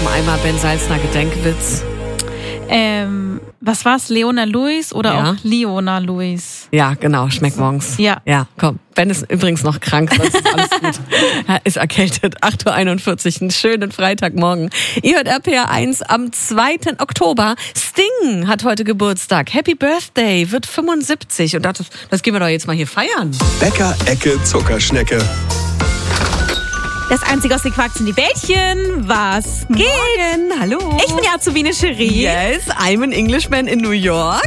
Tom Eimer, Ben Salzner Gedenkwitz. Was war's? Leona Lewis oder auch Leona Lewis? Ja, genau, schmeckt morgens. Ja. Ja, komm. Ben ist übrigens noch krank, sonst ist alles gut. Er ist erkältet. 8.41 Uhr, einen schönen Freitagmorgen. Ihr hört RPR 1 am 2. Oktober. Sting hat heute Geburtstag. Happy Birthday, wird 75. Und das gehen wir doch jetzt mal hier feiern. Bäcker-Ecke Zuckerschnecke. Das Einzige aus den Quarks sind die Bällchen. Was geht? Morgen, hallo. Ich bin die Azubine Cherie. Yes, I'm an Englishman in New York.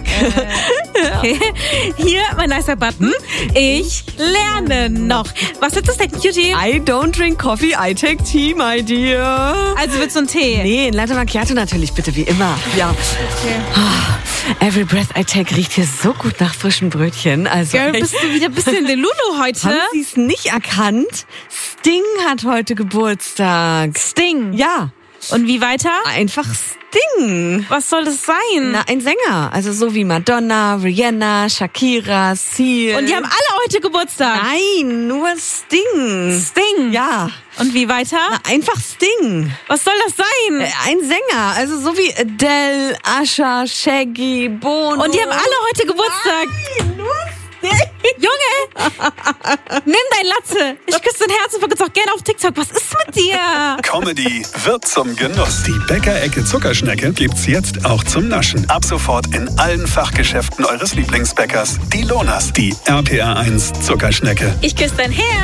Hier mein nicer Button. Ich lerne noch. Was ist das denn, Cutie? I don't drink coffee, I take tea, my dear. Also willst du einen Tee? Nee, ein Latte Macchiato natürlich, bitte, wie immer. Ja. Okay. Every breath I take riecht hier so gut nach frischen Brötchen. Also Girl, bist du wieder ein bisschen Delulu heute? Haben Sie es nicht erkannt? Sting hat heute Geburtstag. Sting? Ja. Und wie weiter? Einfach Sting. Was soll das sein? Na, ein Sänger. Also so wie Madonna, Rihanna, Shakira, Seal. Und die haben alle heute Geburtstag? Nein, nur Sting. Sting? Ja. Und wie weiter? Na, einfach Sting. Was soll das sein? Ein Sänger. Also so wie Adele, Usher, Shaggy, Bono. Und die haben alle heute Geburtstag? Nein, nur Sting. Junge, nimm dein Latze. Ich küsse dein Herz und vergiss auch gerne auf TikTok. Was ist mit dir? Comedy wird zum Genuss. Die Bäcker-Ecke Zuckerschnecke gibt's jetzt auch zum Naschen. Ab sofort in allen Fachgeschäften eures Lieblingsbäckers. Die Lonas, die RPR 1 Zuckerschnecke. Ich küsse dein Herz.